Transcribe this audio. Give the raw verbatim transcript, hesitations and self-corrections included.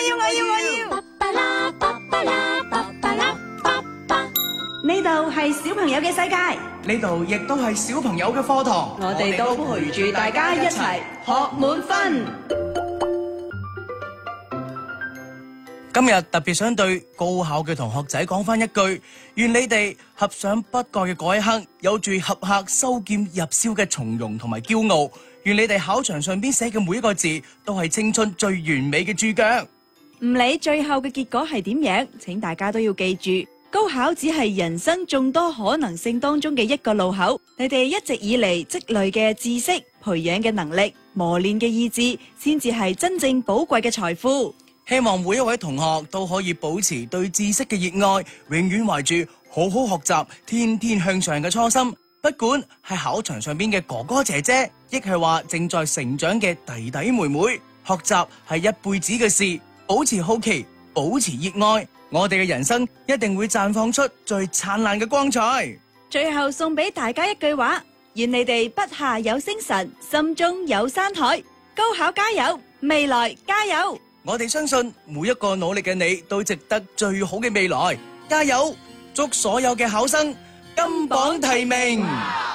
要我要我要。呢度係小朋友嘅世界， 呢度亦都係小朋友嘅課堂， 我哋都陪住大家一齊學滿分。 今日特別想對高考嘅同學仔講翻一句，願你哋合上筆蓋嘅嗰一刻，有住俠客收劍入鞘嘅從容同埋驕傲。願你哋考場上邊寫嘅每一個字，都係青春最完美嘅注腳。 唔理最後嘅結果係點樣，請大家都要記住，高考只係人生眾多可能性當中嘅一個路口。你哋一直以嚟積累嘅知識、培養嘅能力、磨練嘅意志，先至係真正寶貴嘅財富。 希望每一位同學都可以保持對知識嘅熱愛，永遠懷住好好學習、天天向上嘅初心。不管係考場上邊嘅哥哥姐姐，亦係話正在成長嘅弟弟妹妹，學習係一輩子嘅事。保持好奇，保持熱愛，我哋嘅人生一定會綻放出最燦爛嘅光彩。 最後送俾大家一句話：願你哋筆下有星辰，心中有山海。高考加油，未來加油！ 我哋相信每一個努力嘅你都值得最好嘅未來，加油！祝所有嘅考生金榜題名！